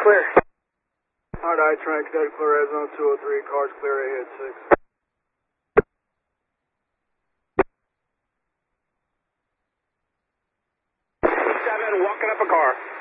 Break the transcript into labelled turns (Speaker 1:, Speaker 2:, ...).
Speaker 1: clear.
Speaker 2: Alright, trying to connect clear Arizona 203, cars clear ahead 6.
Speaker 3: Seven, walking up a car.